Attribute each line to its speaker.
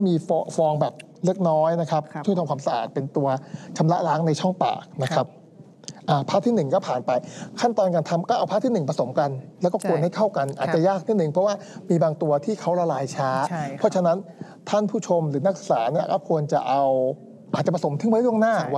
Speaker 1: มีฟองแบบเล็กน้อยนะครับช่วยทำความสะอาดเป็นตัวชำระล้างในช่องปากนะครับพาร์ทที่1ก็ผ่านไปขั้นตอนการทำก็เอาพาร์ทที่1ผสมกันแล้วก็คนให้เข้ากันอาจจะยากนิดนึงเพราะว่ามีบางตัวที่เขาละลายช้าเพราะฉะนั้นท่านผู้ชมหรือนักศึกษาเนี่ยก็ควรจะเอาอาจจะผสมทิ้งไว้ล่วงหน้า